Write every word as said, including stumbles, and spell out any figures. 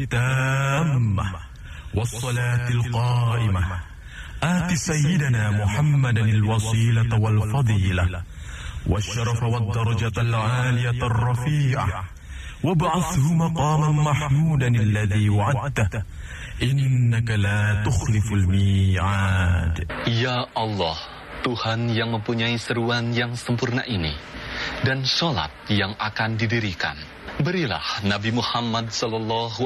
التامة والصلاة القائمة آت سيدنا محمدا الوسيلة والفضيلة والشرف والدرجة العالية الرفيعة وابعثه مقاما محمودا الذي وعدته إنك لا تخلف الميعاد. Ya Allah, Tuhan yang mempunyai seruan yang sempurna ini dan sholat yang akan didirikan, berilah Nabi Muhammad sallallahu